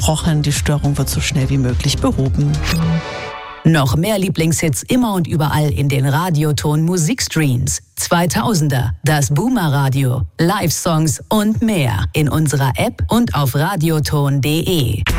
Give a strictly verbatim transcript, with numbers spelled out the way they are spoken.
versprochen, die Störung wird so schnell wie möglich behoben. Noch mehr Lieblingshits immer und überall in den Radioton Musikstreams. zweitausender, das Boomer Radio, Live-Songs und mehr in unserer App und auf radioton punkt de.